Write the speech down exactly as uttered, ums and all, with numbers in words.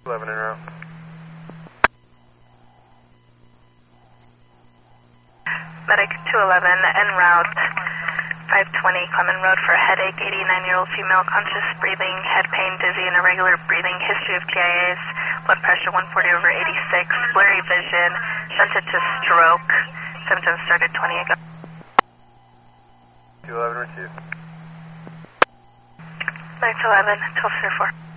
eleven en route. Medic two eleven en route, five twenty Clement Road for a headache, eighty-nine-year-old female, conscious breathing, head pain, dizzy, and irregular breathing, history of T I As, blood pressure one forty over eighty-six, blurry vision, shunted to stroke, symptoms started twenty ago. two eleven received. Medic two eleven, twelve zero four.